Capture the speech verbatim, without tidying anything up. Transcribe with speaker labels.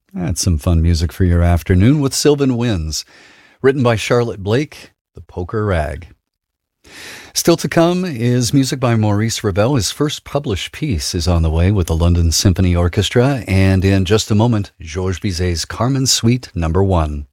Speaker 1: That's some fun music for your afternoon with Sylvan Winds, written by Charlotte Blake, The Poker Rag. Still to come is music by Maurice Ravel. His first published piece is on the way with the London Symphony Orchestra, and in just a moment, Georges Bizet's Carmen Suite Number One.